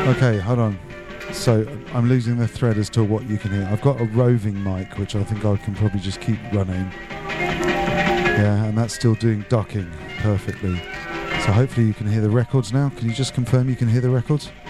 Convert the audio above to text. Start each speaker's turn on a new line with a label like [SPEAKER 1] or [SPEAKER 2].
[SPEAKER 1] Okay, hold on. So I'm losing the thread as to what you can hear. I've got a roving mic, which I think I can probably just keep running. Yeah, and that's still doing ducking perfectly. So hopefully you can hear the records now. Can you just confirm you can hear the records?